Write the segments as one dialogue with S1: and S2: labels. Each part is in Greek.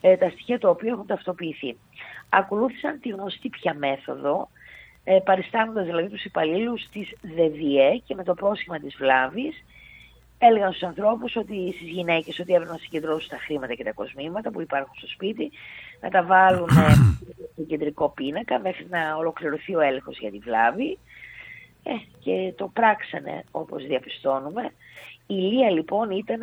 S1: τα στοιχεία τα οποία έχουν ταυτοποιηθεί. Ακολούθησαν τη γνωστή πια μέθοδο, παριστάνοντας δηλαδή τους υπαλλήλους της ΔΕΔΙΕ και με το πρόσχημα της βλάβης έλεγαν στους ανθρώπους, στις γυναίκες, ότι έπρεπε να συγκεντρώσουν τα χρήματα και τα κοσμήματα που υπάρχουν στο σπίτι, να τα βάλουν στο κεντρικό πίνακα μέχρι να ολοκληρωθεί ο έλεγχος για τη βλάβη, και το πράξανε όπως διαπιστώνουμε. Η λία λοιπόν ήταν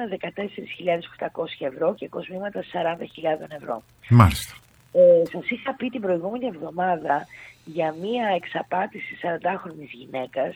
S1: 14.800 ευρώ και κοσμήματα 40.000 ευρώ.
S2: Μάλιστα.
S1: Σας είχα πει την προηγούμενη εβδομάδα για μία εξαπάτηση 40χρονης γυναίκας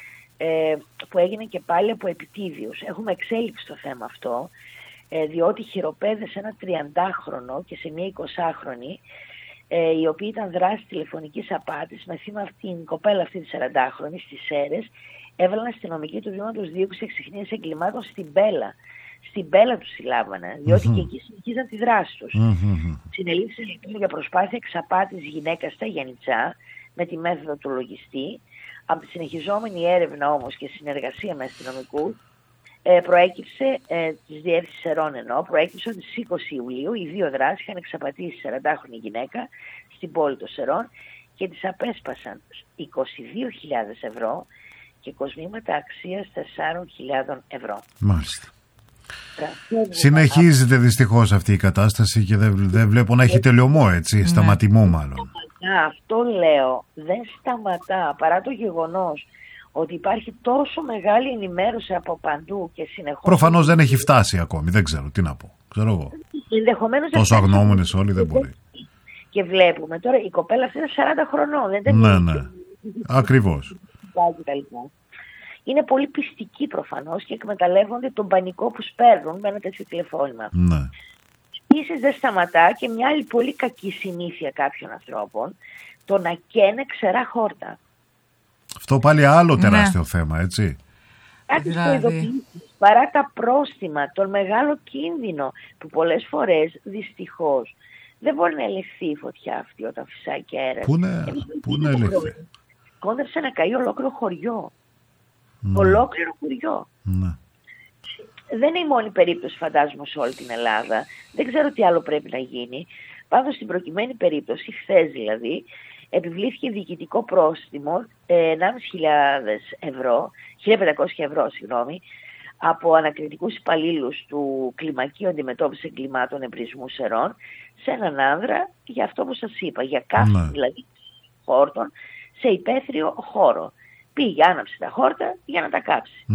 S1: που έγινε και πάλι από επιτίδιους. Έχουμε εξέλιξη στο θέμα αυτό, διότι χειροπέδεσε ένα 30χρονο και σε μία 20χρονη, η οποία ήταν δράση τηλεφωνικής απάτης, με θύμα την κοπέλα αυτή τη 40χρονη στις Σέρρες. Έβαλαν αστυνομικοί του Τμήματος Δίωξης Εξιχνίας Εγκλημάτων στην Μπέλα. Στην Μπέλα τους συλλάβανε, διότι και εκεί συνεχίζαν τη δράση τους. Συνελήφθησαν λοιπόν για προσπάθεια εξαπάτης γυναίκας στα Γιαννιτσά με τη μέθοδο του λογιστή. Από τη συνεχιζόμενη έρευνα όμως και συνεργασία με αστυνομικούς, προέκυψε της Διεύθυνσης Σερών προέκυψε ότι στις 20 Ιουλίου οι δύο δράσεις είχαν εξαπατήσει 40χρονη γυναίκα στην πόλη των Σερών και τις απέσπασαν 22.000 ευρώ και κοσμήματα αξίας 4.000 ευρώ.
S2: Μάλιστα. Συνεχίζεται δυστυχώς αυτή η κατάσταση και δεν βλέπω να έχει τελειωμό, έτσι, σταματημό μάλλον.
S1: Αυτό λέω, δεν σταματά, παρά το γεγονός ότι υπάρχει τόσο μεγάλη ενημέρωση από παντού και συνεχώς.
S2: Προφανώς δεν έχει φτάσει ακόμη, δεν ξέρω τι να πω. Ξέρω εγώ. Τόσο αγνώμονες όλοι δεν μπορεί.
S1: Και βλέπουμε τώρα η κοπέλα αυτή είναι 40 χρονών. Δεν
S2: ναι. Ακριβώς.
S1: Είναι πολύ πιστικοί προφανώς και εκμεταλλεύονται τον πανικό που σπέρνουν με ένα τέτοιο τηλεφώνημα.
S2: Ναι.
S1: Επίσης δεν σταματά και μια άλλη πολύ κακή συνήθεια κάποιων ανθρώπων, το να καίνε ξερά χόρτα.
S2: Αυτό πάλι άλλο τεράστιο θέμα, έτσι.
S1: Κάτι παρά τα πρόστιμα, τον μεγάλο κίνδυνο που πολλές φορές δυστυχώς δεν μπορεί να ελεγχθεί η φωτιά αυτή όταν φυσάει και αέρας.
S2: Πού να ελεγχθεί.
S1: Κόντεψε να καεί ολόκληρο χωριό. Ολόκληρο χωριό. Δεν είναι η μόνη περίπτωση, φαντάζομαι, σε όλη την Ελλάδα. Δεν ξέρω τι άλλο πρέπει να γίνει. Πάντως στην προκειμένη περίπτωση, χθες δηλαδή, επιβλήθηκε διοικητικό πρόστιμο 1.500 ευρώ, 1.500 ευρώ, από ανακριτικούς υπαλλήλους του Κλιμακείου Αντιμετώπισης Εγκλημάτων Εμπρισμού Σερών σε έναν άνδρα για αυτό που σας είπα, για καύση δηλαδή χόρτων σε υπαίθριο χώρο. Πήγε, άναψε τα χόρτα για να τα κάψει.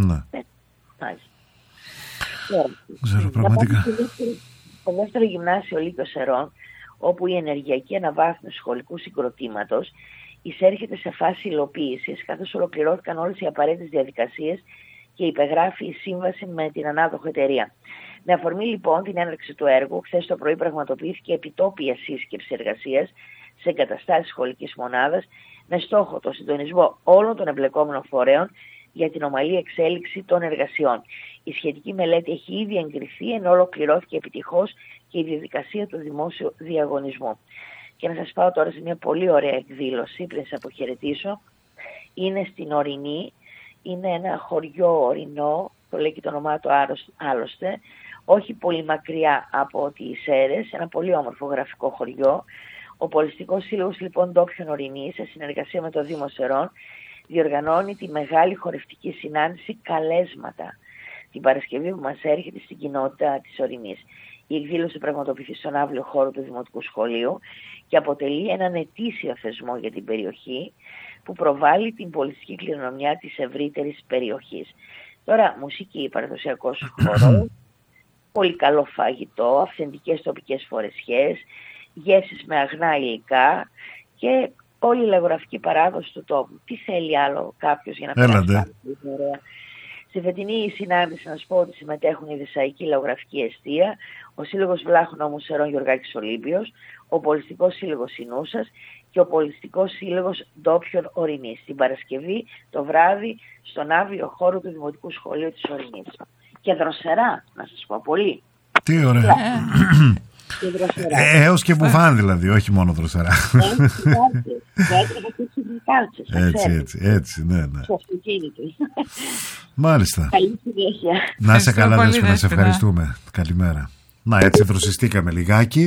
S2: Ξέρω πραγματικά.
S1: Στο δεύτερο γυμνάσιο Λύκειο Σερών, όπου η ενεργειακή αναβάθμιση σχολικού συγκροτήματος εισέρχεται σε φάση υλοποίησης, καθώς ολοκληρώθηκαν όλες οι απαραίτητες διαδικασίες και υπεγράφει η σύμβαση με την ανάδοχο εταιρεία. Με αφορμή λοιπόν την έναρξη του έργου, χθες το πρωί πραγματοποιήθηκε επιτόπια σύσκεψη εργασίας σε εγκαταστάσεις σχολικής μονάδας με στόχο το συντονισμό όλων των εμπλεκόμενων φορέων για την ομαλή εξέλιξη των εργασιών. Η σχετική μελέτη έχει ήδη εγκριθεί, ενώ ολοκληρώθηκε επιτυχώς και η διαδικασία του δημόσιου διαγωνισμού. Και να σας πάω τώρα σε μια πολύ ωραία εκδήλωση πριν σας αποχαιρετήσω. Είναι στην Ορεινή, είναι ένα χωριό ορεινό, το λέει και το όνομά του άλλωστε, όχι πολύ μακριά από τις Σέρρες, ένα πολύ όμορφο γραφικό χωριό. Ο Πολιστικός Σύλλογος λοιπόν Ντόπιων Ορεινής, σε συνεργασία με το Δήμο Σερών, διοργανώνει τη μεγάλη χορευτική συνάντηση Καλέσματα την Παρασκευή που μας έρχεται στην κοινότητα της Ορεινής. Η εκδήλωση πραγματοποιηθεί στον αύριο χώρο του Δημοτικού Σχολείου και αποτελεί έναν ετήσιο θεσμό για την περιοχή που προβάλλει την πολιτιστική κληρονομιά της ευρύτερης περιοχής. Τώρα μουσική, παραδοσιακός χορός, πολύ καλό φαγητό, αυθεντικές τοπικές φορεσιές, γεύσεις με αγνά υλικά και όλη η λαογραφική παράδοση του τόπου. Τι θέλει άλλο κάποιος για να περάσει. Στη φετινή συνάντηση να σας πω ότι συμμετέχουν η Δεσσαϊκή Λαογραφική Εστία, ο Σύλλογος Βλάχων Νόμου Σερών Γιωργάκης Ολύμπιος, ο Πολιστικός Σύλλογος Συνούσας και ο Πολιστικός Σύλλογος Ντόπιων Ορεινής. Την Παρασκευή το βράδυ στον αύριο χώρο του Δημοτικού Σχολείου της Ορεινής. Και δροσερά, να σας πω, πολύ.
S2: Τι ωραία. Έως και μπουφάν δηλαδή, όχι μόνο δροσερά. Έτσι, ναι. Μάλιστα. Να είσαι καλά, Δέσποινα, σε ευχαριστούμε. Καλημέρα. Να, έτσι δροσιστήκαμε λιγάκι.